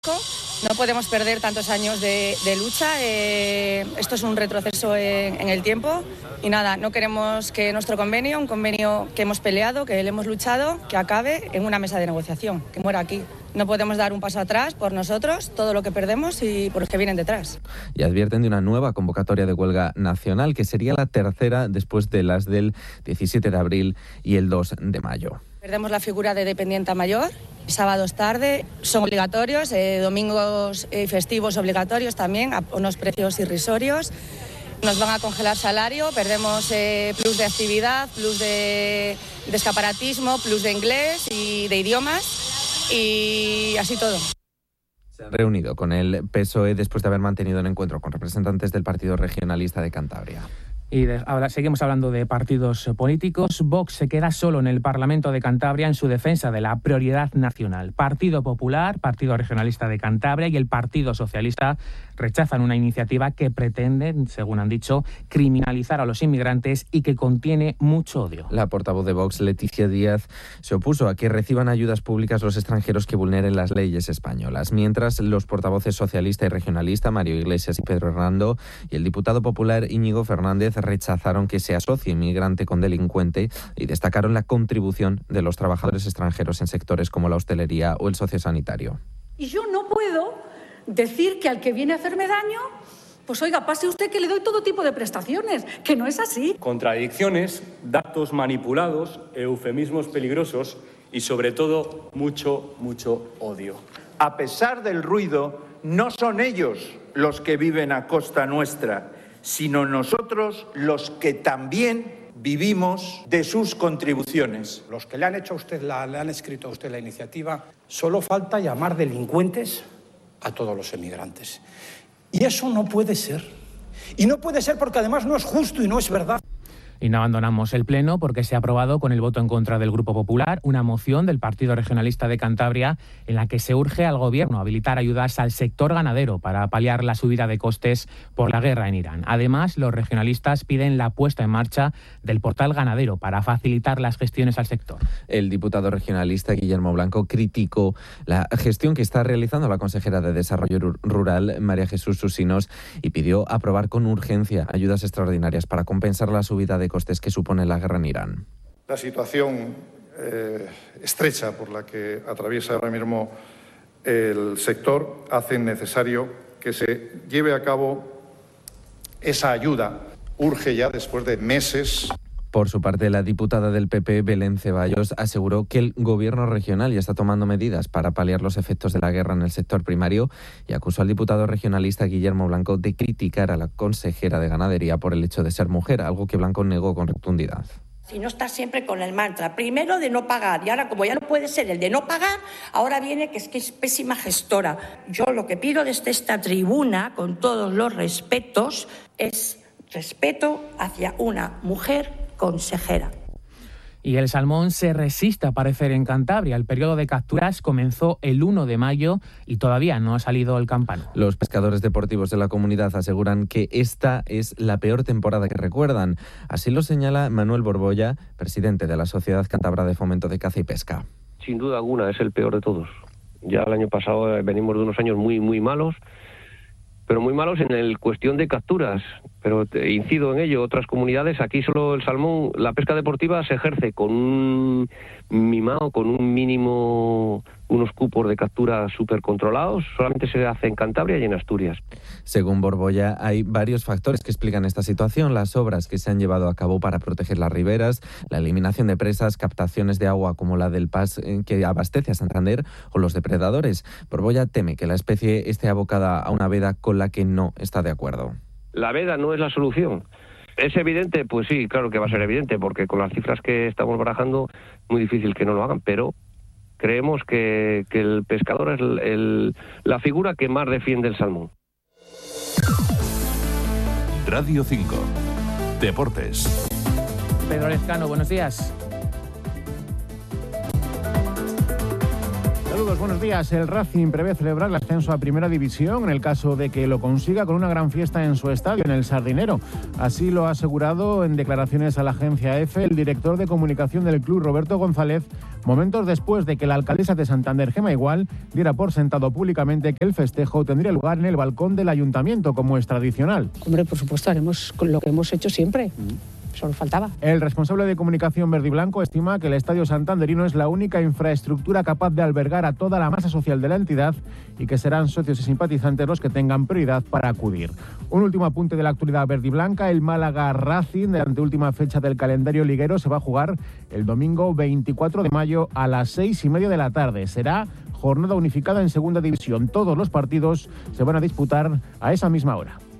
No podemos perder tantos años de lucha, esto es un retroceso en el tiempo y nada, no queremos que nuestro convenio, un convenio que hemos peleado, que le hemos luchado, que acabe en una mesa de negociación, que muera aquí. No podemos dar un paso atrás por nosotros, todo lo que perdemos y por los que vienen detrás. Y advierten de una nueva convocatoria de huelga nacional, que sería la tercera después de las del 17 de abril y el 2 de mayo. Perdemos la figura de dependienta mayor, sábados tarde son obligatorios, domingos y festivos obligatorios también, a unos precios irrisorios. Nos van a congelar salario, perdemos plus de actividad, plus de escaparatismo, plus de inglés y de idiomas y así todo. Se han reunido con el PSOE después de haber mantenido un encuentro con representantes del Partido Regionalista de Cantabria. Y ahora seguimos hablando de partidos políticos. Vox se queda solo en el Parlamento de Cantabria en su defensa de la prioridad nacional. Partido Popular, Partido Regionalista de Cantabria y el Partido Socialista rechazan una iniciativa que pretende, según han dicho, criminalizar a los inmigrantes y que contiene mucho odio. La portavoz de Vox, Leticia Díaz, se opuso a que reciban ayudas públicas los extranjeros que vulneren las leyes españolas, mientras los portavoces socialista y regionalista, Mario Iglesias y Pedro Hernando, y el diputado popular Íñigo Fernández rechazaron que se asocie inmigrante con delincuente y destacaron la contribución de los trabajadores extranjeros en sectores como la hostelería o el sociosanitario. Y yo no puedo decir que al que viene a hacerme daño, pues oiga, pase usted que le doy todo tipo de prestaciones, que no es así. Contradicciones, datos manipulados, eufemismos peligrosos y sobre todo mucho odio. A pesar del ruido, no son ellos los que viven a costa nuestra, sino nosotros los que también vivimos de sus contribuciones. Los que le han hecho a usted, le han escrito a usted la iniciativa, solo falta llamar delincuentes a todos los emigrantes. Y eso no puede ser. Y no puede ser porque además no es justo y no es verdad. Y no abandonamos el Pleno porque se ha aprobado con el voto en contra del Grupo Popular una moción del Partido Regionalista de Cantabria en la que se urge al Gobierno a habilitar ayudas al sector ganadero para paliar la subida de costes por la guerra en Irán. Además, los regionalistas piden la puesta en marcha del portal ganadero para facilitar las gestiones al sector. El diputado regionalista Guillermo Blanco criticó la gestión que está realizando la consejera de Desarrollo Rural, María Jesús Susinos, y pidió aprobar con urgencia ayudas extraordinarias para compensar la subida de costes que supone la guerra en Irán. La situación estrecha por la que atraviesa ahora mismo el sector hace necesario que se lleve a cabo esa ayuda. Urge ya después de meses. Por su parte, la diputada del PP, Belén Ceballos, aseguró que el gobierno regional ya está tomando medidas para paliar los efectos de la guerra en el sector primario y acusó al diputado regionalista Guillermo Blanco de criticar a la consejera de Ganadería por el hecho de ser mujer, algo que Blanco negó con rotundidad. Si no estás siempre con el mantra, primero de no pagar, y ahora como ya no puede ser el de no pagar, ahora viene que es pésima gestora. Yo lo que pido desde esta tribuna, con todos los respetos, es respeto hacia una mujer consejera. Y el salmón se resiste a aparecer en Cantabria. El periodo de capturas comenzó el 1 de mayo y todavía no ha salido el campano. Los pescadores deportivos de la comunidad aseguran que esta es la peor temporada que recuerdan. Así lo señala Manuel Borbolla, presidente de la Sociedad Cántabra de Fomento de Caza y Pesca. Sin duda alguna es el peor de todos. Ya el año pasado venimos de unos años muy malos, pero muy malos en el cuestión de capturas. Pero incido en ello, otras comunidades, aquí solo el salmón, la pesca deportiva se ejerce con un mimado, con un mínimo, unos cupos de captura súper controlados, solamente se hace en Cantabria y en Asturias. Según Borbolla, hay varios factores que explican esta situación: las obras que se han llevado a cabo para proteger las riberas, la eliminación de presas, captaciones de agua como la del Pas que abastece a Santander o los depredadores. Borbolla teme que la especie esté abocada a una veda con la que no está de acuerdo. La veda no es la solución. ¿Es evidente? Pues sí, claro que va a ser evidente, porque con las cifras que estamos barajando, muy difícil que no lo hagan, pero creemos que el pescador es la figura que más defiende el salmón. Radio 5. Deportes. Pedro Lezcano, buenos días. Saludos, buenos días. El Racing prevé celebrar el ascenso a Primera División en el caso de que lo consiga con una gran fiesta en su estadio, en el Sardinero. Así lo ha asegurado en declaraciones a la agencia EFE el director de comunicación del club, Roberto González, momentos después de que la alcaldesa de Santander, Gemma Igual, diera por sentado públicamente que el festejo tendría lugar en el balcón del ayuntamiento, como es tradicional. Hombre, por supuesto, haremos lo que hemos hecho siempre. Solo faltaba. El responsable de comunicación verde y blanco estima que el Estadio Santanderino es la única infraestructura capaz de albergar a toda la masa social de la entidad y que serán socios y simpatizantes los que tengan prioridad para acudir. Un último apunte de la actualidad verde y blanca: el Málaga Racing, de anteúltima fecha del calendario liguero, se va a jugar el domingo 24 de mayo a las 6:30 de la tarde. Será jornada unificada en segunda división. Todos los partidos se van a disputar a esa misma hora.